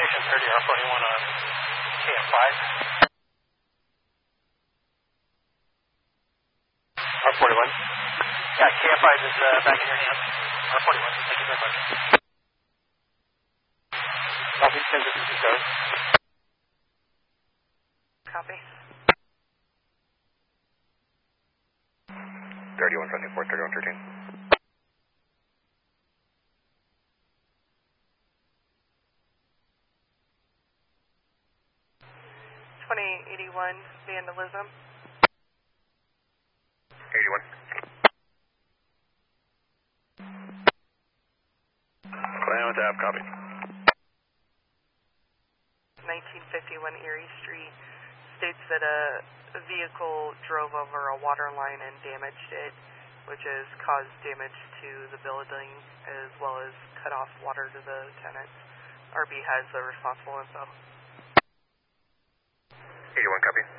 Station 30, R41 on KF5. R41. Yeah, KF5 is back in your hands. R41, thank you very much. Southeast Kansas City, sorry. Copy. 31 from Newport, 3113. 2081 vandalism. 81. Clarence Ave, copy. 1951 Erie Street states that a vehicle drove over a water line and damaged it, which has caused damage to the building as well as cut off water to the tenants. RB has the responsible info. 81, copy.